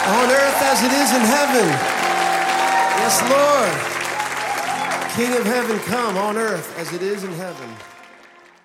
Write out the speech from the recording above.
On earth as it is in heaven. Yes, Lord. King of heaven, come on earth as it is in heaven.